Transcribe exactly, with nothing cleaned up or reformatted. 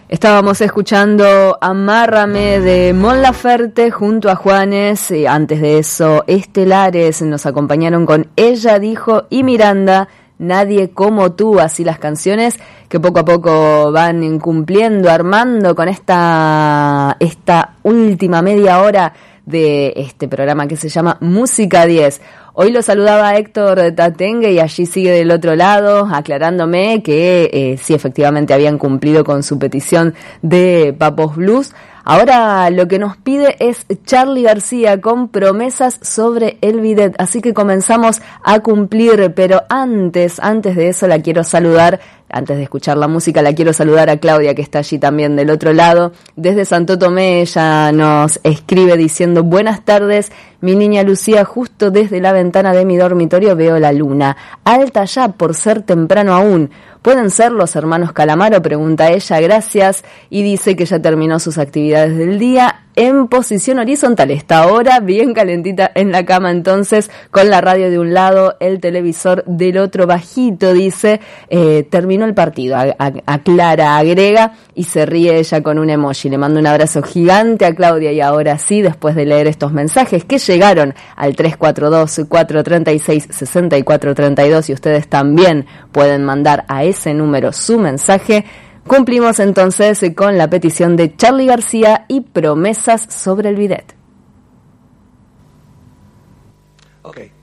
Estábamos escuchando Amárrame de Mon Laferte junto a Juanes, y antes de eso Estelares nos acompañaron con Ella Dijo y Miranda, Nadie Como Tú, así las canciones que poco a poco van cumpliendo, armando con esta, esta última media hora de este programa que se llama Música diez. Hoy lo saludaba Héctor Tatengue y allí sigue del otro lado aclarándome que eh, sí, efectivamente habían cumplido con su petición de Papos Blues. Ahora lo que nos pide es Charly García con Promesas sobre el bidet, así que comenzamos a cumplir, pero antes, antes de eso la quiero saludar, antes de escuchar la música la quiero saludar a Claudia que está allí también del otro lado, desde Santo Tomé. Ella nos escribe diciendo: buenas tardes, mi niña Lucía, justo desde la ventana de mi dormitorio veo la luna, alta ya por ser temprano aún. ¿Pueden ser los hermanos Calamaro?, pregunta ella, gracias, y dice que ya terminó sus actividades del día en posición horizontal. Está ahora bien calentita en la cama, entonces, con la radio de un lado, el televisor del otro bajito, dice, eh, terminó el partido, a, a, aclara, agrega, y se ríe ella con un emoji. Le mando un abrazo gigante a Claudia, y ahora sí, después de leer estos mensajes que llegaron al tres cuatro dos, cuatro tres seis, seis cuatro tres dos, y ustedes también pueden mandar a ese número su mensaje. Cumplimos entonces con la petición de Charly García y Promesas sobre el bidet. Okay.